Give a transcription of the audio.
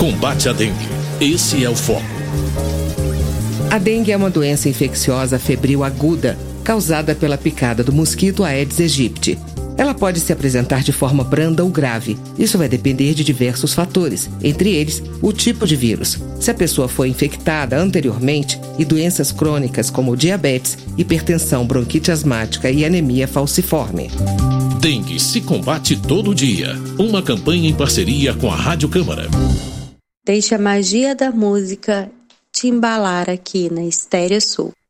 Combate à dengue. Esse é o foco. A dengue é uma doença infecciosa febril aguda, causada pela picada do mosquito Aedes aegypti. Ela pode se apresentar de forma branda ou grave. Isso vai depender de diversos fatores, entre eles o tipo de vírus, se a pessoa foi infectada anteriormente e doenças crônicas como diabetes, hipertensão, bronquite asmática e anemia falciforme. Dengue se combate todo dia. Uma campanha em parceria com a Rádio Câmara. Deixe a magia da música te embalar aqui na Estéreo Sul.